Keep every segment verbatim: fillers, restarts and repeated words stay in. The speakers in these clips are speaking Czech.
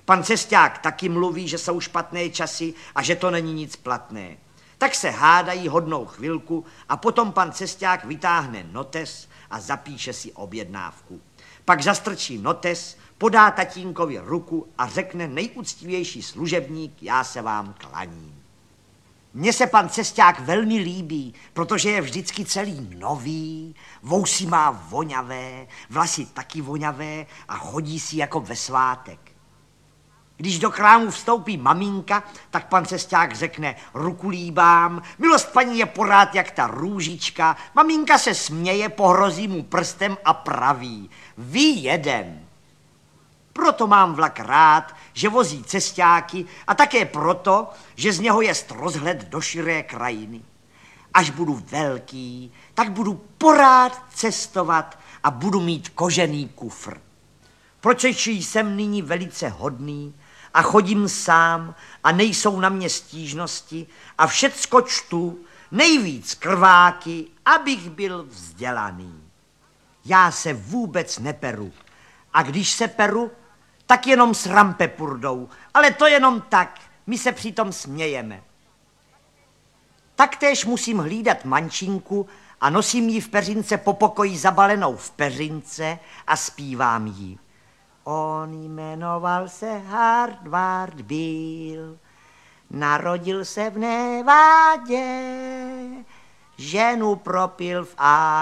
Pan Cesťák taky mluví, že jsou špatné časy a že to není nic platné. Tak se hádají hodnou chvilku a potom pan Cesťák vytáhne notes a zapíše si objednávku. Pak zastrčí notes, podá tatínkovi ruku a řekne nejúctivější služebník, já se vám klaním. Mně se pan Cesťák velmi líbí, protože je vždycky celý nový, vousy má voňavé, vlasy taky voňavé a chodí si jako ve svátek. Když do krámu vstoupí maminka, tak pan Cesťák řekne ruku líbám, milost paní je pořád jak ta růžička, maminka se směje, pohrozí mu prstem a praví, vy jeden. Proto mám vlak rád, že vozí cesťáky a také proto, že z něho jest rozhled do širé krajiny. Až budu velký, tak budu porád cestovat a budu mít kožený kufr. Proč jsem nyní velice hodný a chodím sám a nejsou na mě stížnosti a všecko čtu, nejvíc krváky, abych byl vzdělaný. Já se vůbec neperu a když se peru, tak jenom s rampepurdou, ale to jenom tak, my se přitom smějeme. Taktéž musím hlídat mančinku a nosím ji v peřince po pokoji zabalenou v peřince a zpívám jí. On jmenoval se Hardward Bill, narodil se v Nevádě, ženu propil v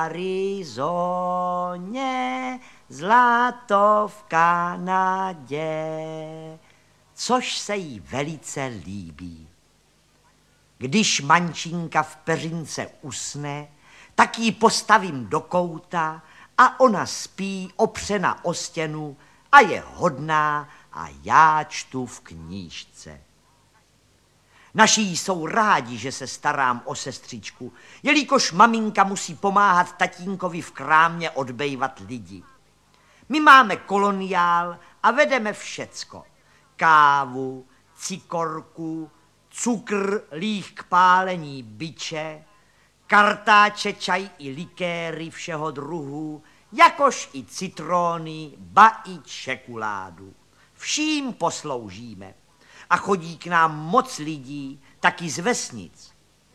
Arizoně, zlato v Kanadě, což se jí velice líbí. Když mančinka v peřince usne, tak ji postavím do kouta a ona spí opřena o stěnu a je hodná a já čtu v knížce. Naši jsou rádi, že se starám o sestřičku, jelikož maminka musí pomáhat tatínkovi v krámě odbejvat lidi. My máme koloniál a vedeme všecko. Kávu, cikorku, cukr, líh k pálení biče, kartáče, čaj i likéry všeho druhu, jakož i citróny, ba i čekuládu. Vším posloužíme. A chodí k nám moc lidí, taky z vesnic.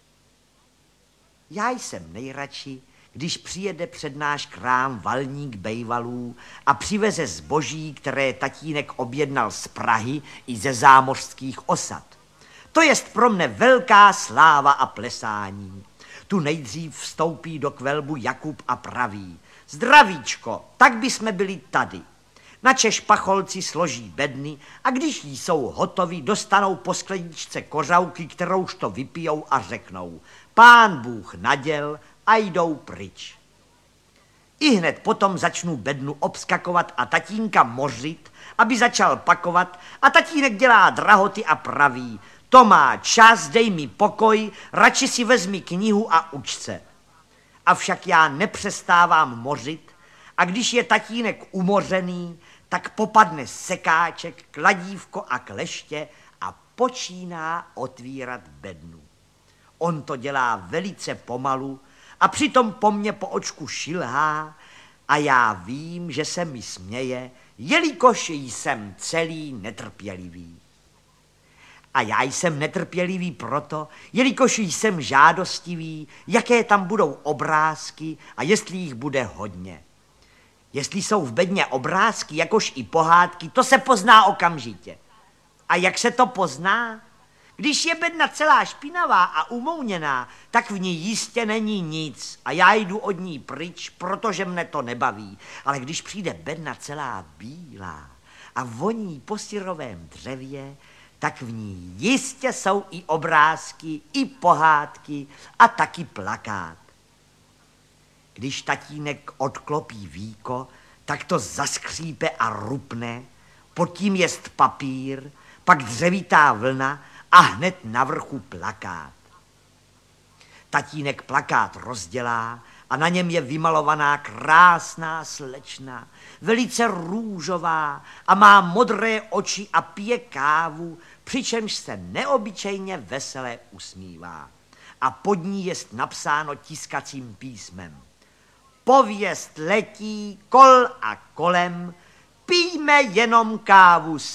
Já jsem nejradši, když přijede před náš krám valník bejvalů a přiveze zboží, které tatínek objednal z Prahy i ze zámořských osad. To jest pro mne velká sláva a plesání. Tu nejdřív vstoupí do kvelbu Jakub a praví. Zdravíčko, tak bychom byli tady. Načež pacholci složí bedny a když jí jsou hotoví, dostanou po skleničce kořavky, kterouž to vypijou a řeknou Pán Bůh naděl a jdou pryč. I hned potom začnu bednu obskakovat a tatínka mořit, aby začal pakovat a tatínek dělá drahoty a praví to má čas, dej mi pokoj, radši si vezmi knihu a uč se. Avšak já nepřestávám mořit a když je tatínek umořený, tak popadne sekáček, kladívko a kleště a počíná otvírat bednu. On to dělá velice pomalu a přitom po mně po očku šilhá a já vím, že se mi směje, jelikož jsem celý netrpělivý. A já jsem netrpělivý proto, jelikož jsem žádostivý, jaké tam budou obrázky a jestli jich bude hodně. Jestli jsou v bedně obrázky, jakož i pohádky, to se pozná okamžitě. A jak se to pozná? Když je bedna celá špinavá a umouněná, tak v ní jistě není nic a já jdu od ní pryč, protože mne to nebaví. Ale když přijde bedna celá bílá a voní po syrovém dřevě, tak v ní jistě jsou i obrázky, i pohádky a taky plakát. Když tatínek odklopí víko, tak to zaskřípe a rupne, pod tím jest papír, pak dřevitá vlna a hned na vrchu plakát. Tatínek plakát rozdělá a na něm je vymalovaná krásná slečna, velice růžová a má modré oči a pije kávu, přičemž se neobyčejně vesele usmívá. A pod ní jest napsáno tiskacím písmem. Pověst letí kol a kolem, pijme jenom kávu